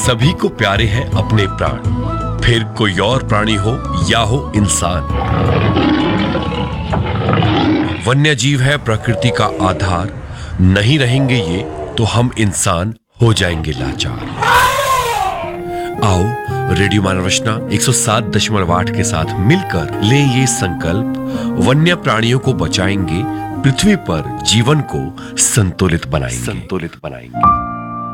सभी को प्यारे हैं अपने प्राण, फिर कोई और प्राणी हो या हो इंसान। वन्य जीव है प्रकृति का आधार, नहीं रहेंगे ये तो हम इंसान हो जाएंगे लाचार। आओ रेडियो मानव रचना 107.8 के साथ मिलकर लें ये संकल्प, वन्य प्राणियों को बचाएंगे, पृथ्वी पर जीवन को संतुलित बनाएंगे।